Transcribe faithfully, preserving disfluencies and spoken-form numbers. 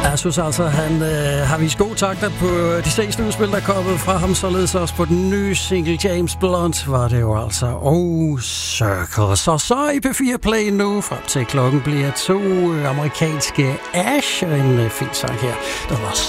Jeg synes altså, han øh, har vist gode takter på de seneste udspil, der er kommet fra ham, således også på den nye single James Blunt, var det jo altså. Oh, Circle. Så så i P fire Play nu, frem til klokken bliver to amerikanske Ash, og en øh, fin sang her, der var